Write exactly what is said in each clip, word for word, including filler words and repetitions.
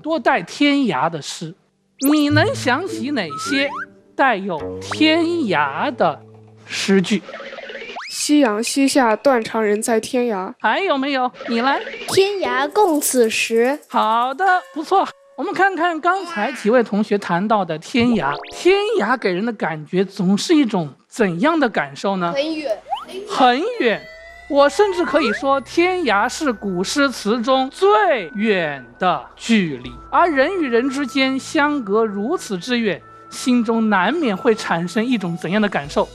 多带天涯的诗，你能想起哪些带有天涯的诗句？ 夕阳西下，断肠人在天涯。 还有没有？你来。 天涯共此时。 好的，不错。我们看看刚才几位同学谈到的天涯，天涯给人的感觉总是一种怎样的感受呢？ 很远， 很远。我甚至可以说，天涯是古诗词中最远的距离，而人与人之间相隔如此之远，心中难免会产生一种怎样的感受？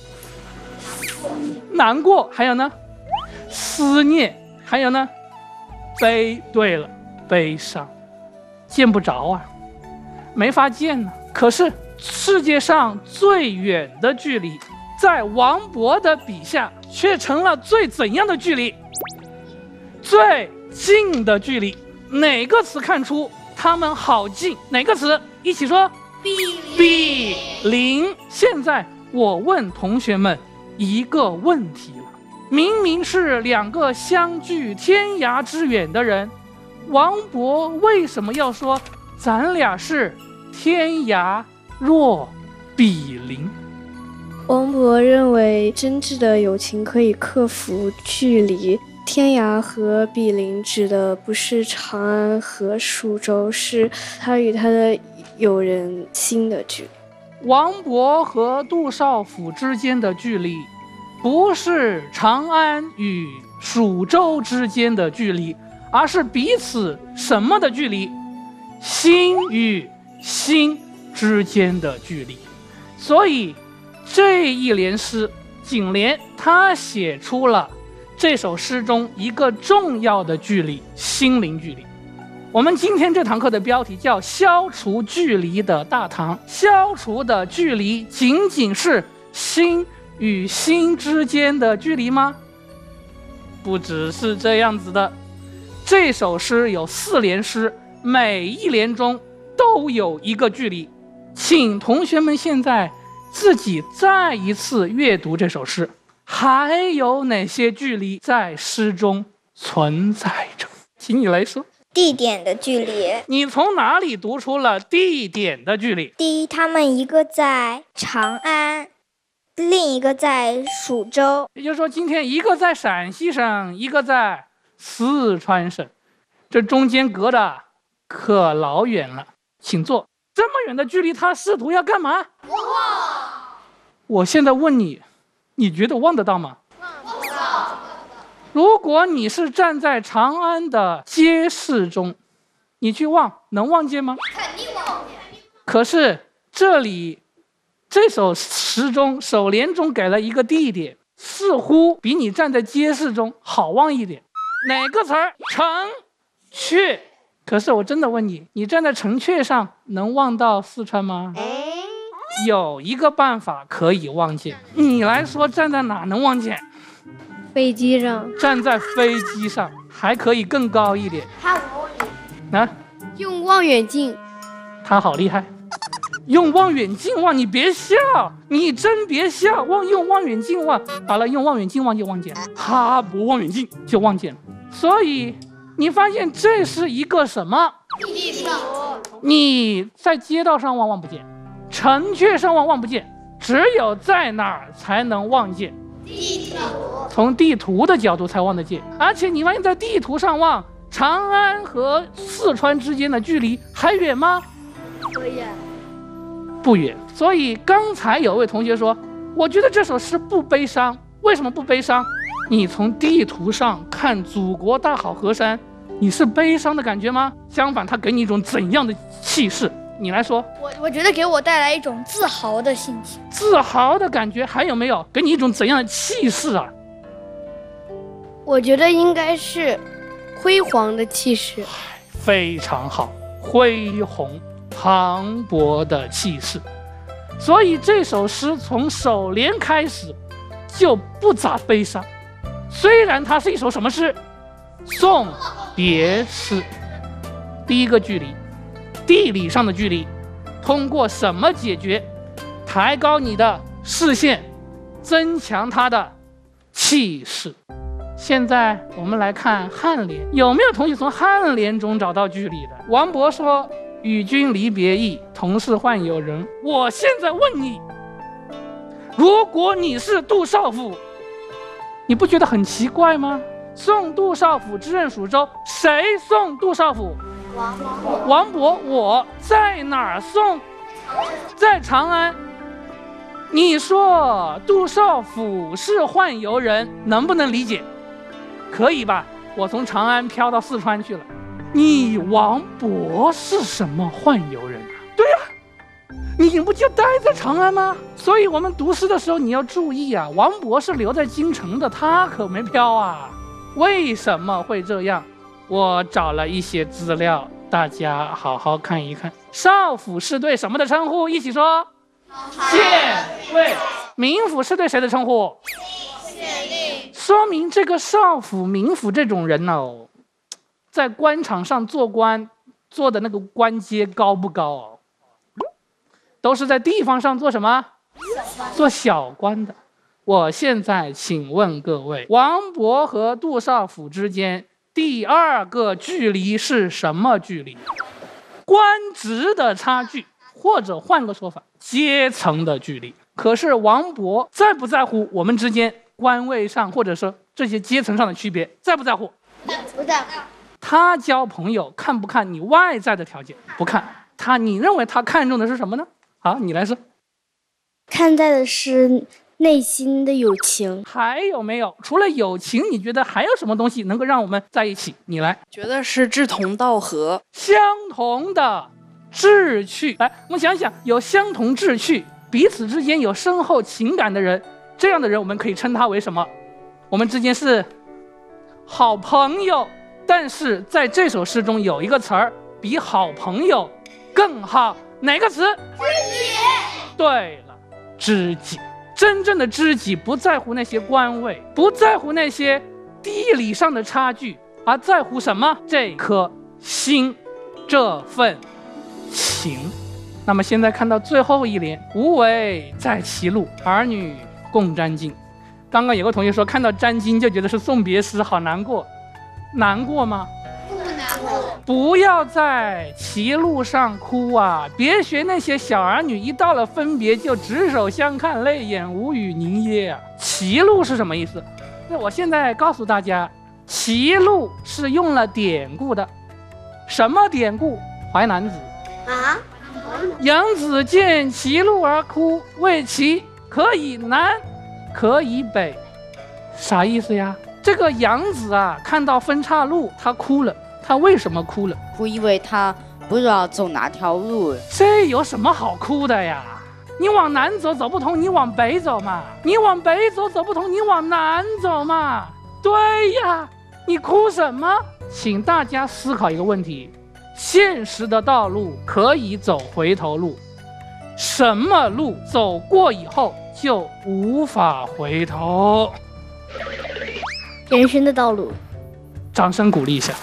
难过，还有呢？思念，还有呢？悲，对了，悲伤。见不着啊，没法见呢。可是世界上最远的距离，在王勃的笔下却成了最怎样的距离？最近的距离。哪个词看出他们好近？哪个词？一起说。 比比邻。现在我问同学们一个问题了：明明是两个相距天涯之远的人，王勃为什么要说咱俩是天涯若比邻？ 王勃认为真挚的友情可以克服距离，天涯和比邻指的不是长安和蜀州，是他与他的友人心的距离。 王勃和杜少府之间的距离，不是长安与蜀州之间的距离，而是彼此什么的距离？心与心之间的距离。所以这一联诗，颈联他写出了这首诗中一个重要的距离，心灵距离。我们今天这堂课的标题叫消除距离的大唐。消除的距离仅仅是心与心之间的距离吗？不只是这样子的。这首诗有四联诗，每一联中都有一个距离。请同学们现在自己再一次阅读这首诗，还有哪些距离在诗中存在着？请你来说。 地点的距离。 你从哪里读出了地点的距离？ 第一，他们一个在长安，另一个在蜀州。 也就是说，今天一个在陕西省，一个在四川省，这中间隔的可老远了。请坐。这么远的距离，他试图要干嘛？忘。我现在问你，你觉得望得到吗？望不到。如果你是站在长安的街市中，你去望，能望见吗？ 肯定望见。 可是这里这首诗中首联中给了一个地点，似乎比你站在街市中好望一点。哪个词儿？城阙。可是我真的问你，你站在城阙上能望到四川吗？有一个办法可以望见，你来说站在哪能望见？ 飞机上。 站在飞机上还可以更高一点。 他五里。 啊？ 用望远镜。 他好厉害。用望远镜望，你别笑，你真别笑，望用望远镜望，好了，用望远镜望就望见了，哈勃望远镜就望见了。所以你发现这是一个什么？ 地图。 你在街道上望望不见，城阙上望望不见，只有在哪儿才能望见？ 地图。 从地图的角度才望得见。而且你发现在地图上望，长安和四川之间的距离还远吗？ 不远。 不远。所以刚才有位同学说，我觉得这首诗不悲伤。为什么不悲伤？你从地图上看祖国大好河山，你是悲伤的感觉吗？相反，它给你一种怎样的气势？你来说。 我我觉得给我带来一种自豪的心情。 自豪的感觉。还有没有？给你一种怎样的气势啊？ 我觉得应该是辉煌的气势。 非常好，恢宏磅礴的气势。所以这首诗从首联开始就不咋悲伤，虽然它是一首什么诗？送别诗。第一个距离，地理上的距离，通过什么解决？抬高你的视线，增强它的气势。现在我们来看颔联，有没有同学从颔联中找到距离的？王勃说与君离别意，同是宦游人。我现在问你，如果你是杜少府，你不觉得很奇怪吗？送杜少府之任蜀州，谁送杜少府？ 王勃。 王勃。我在哪儿送？在长安。你说杜少府是宦游人，能不能理解？可以吧？我从长安飘到四川去了。你王勃是什么宦游人啊？对呀、啊，你不就待在长安吗？所以我们读诗的时候你要注意啊，王勃是留在京城的，他可没飘啊。为什么会这样？我找了一些资料，大家好好看一看。少府是对什么的称呼？一起说。县尉。名府是对谁的称呼？县令。说明这个少府、名府这种人哦，在官场上做官，做的那个官阶高不高哦？都是在地方上做什么？做小官的。我现在请问各位，王勃和杜少府之间第二个距离是什么距离？官职的差距，或者换个说法，阶层的距离。可是王勃在不在乎我们之间官位上或者说这些阶层上的区别？在不在乎？ 不在乎。 他交朋友看不看你外在的条件？不看。他，你认为他看重的是什么呢？好，你来说。 看待的是内心的友情。 还有没有？除了友情，你觉得还有什么东西能够让我们在一起？你来。 觉得是志同道合， 相同的志趣。来，我们想想，有相同志趣，彼此之间有深厚情感的人，这样的人我们可以称他为什么？我们之间是好朋友。但是在这首诗中有一个词儿比好朋友更好，哪个词？知己。对了，知己。真正的知己不在乎那些官位，不在乎那些地理上的差距，而在乎什么？这颗心，这份情。那么现在看到最后一联，无为在歧路，儿女共沾巾。刚刚有个同学说看到沾巾就觉得是送别诗，好难过。难过吗？ 不难过。 不要在歧路上哭啊！别学那些小儿女，一到了分别就执手相看，泪眼无语凝噎啊！歧路是什么意思？那我现在告诉大家，歧路是用了典故的。什么典故？淮南子啊。 杨子见歧路而哭，谓其可以南，可以北。啥意思呀？这个杨子啊，看到分岔路，他哭了。他为什么哭了？ 哭，因为他不知道走哪条路。 这有什么好哭的呀？你往南走走不通，你往北走嘛；你往北走走不通，你往南走嘛。对呀，你哭什么？请大家思考一个问题：现实的道路可以走回头路，什么路走过以后就无法回头？ 人生的道路。 掌声鼓励一下。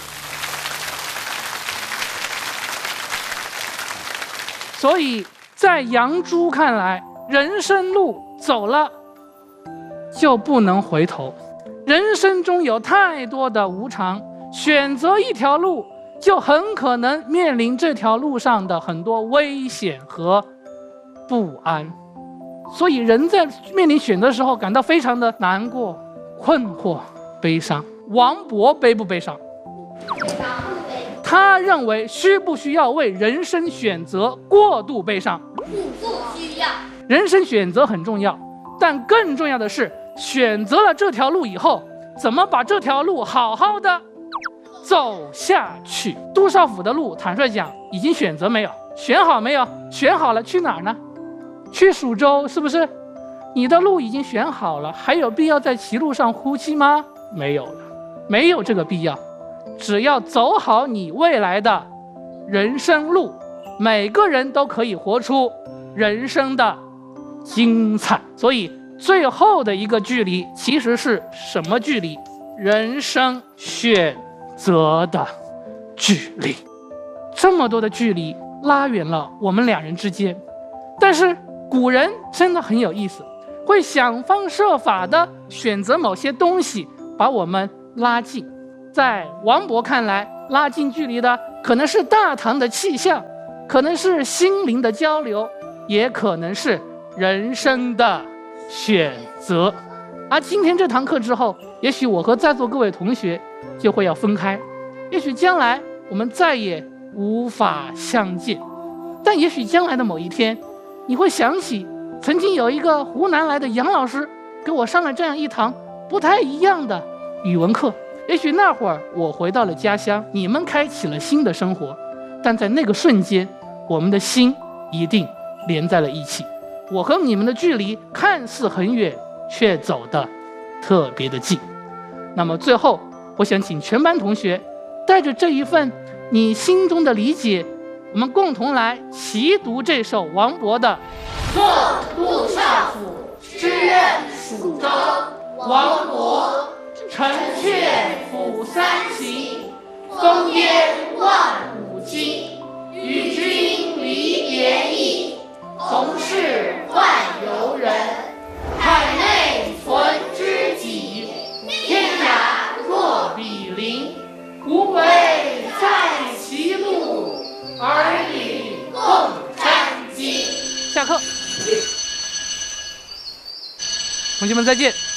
所以在杨朱看来，人生路走了就不能回头。人生中有太多的无常，选择一条路就很可能面临这条路上的很多危险和不安。所以人在面临选择的时候感到非常的难过、困惑、悲伤。王勃悲不悲伤？他认为需不需要为人生选择过度悲伤？ 不需要。 人生选择很重要，但更重要的是选择了这条路以后，怎么把这条路好好的走下去。杜少府的路，坦率讲，已经选择没有？选好没有？选好了，去哪儿呢？去蜀州，是不是？你的路已经选好了，还有必要在歧路上哭泣吗？没有了，没有这个必要。只要走好你未来的人生路，每个人都可以活出人生的精彩。所以最后的一个距离其实是什么距离？人生选择的距离。这么多的距离拉远了我们两人之间，但是古人真的很有意思，会想方设法的选择某些东西把我们拉近。在王勃看来，拉近距离的可能是大唐的气象， 可能是心灵的交流，也可能是人生的选择。而今天这堂课之后，也许我和在座各位同学就会要分开，也许将来我们再也无法相见，但也许将来的某一天，你会想起曾经有一个湖南来的杨老师给我上了这样一堂不太一样的语文课。也许那会儿我回到了家乡，你们开启了新的生活，但在那个瞬间，我们的心一定连在了一起。我和你们的距离看似很远，却走得特别的近。那么最后，我想请全班同学带着这一份你心中的理解，我们共同来齐读这首王勃的《送杜少府之任蜀州》。王勃：城阙辅三秦，风烟望五津。与君离别意，同是宦游人。海内存知己，天涯若比邻。无为在歧路，而与共沾巾。下课，同学们再见。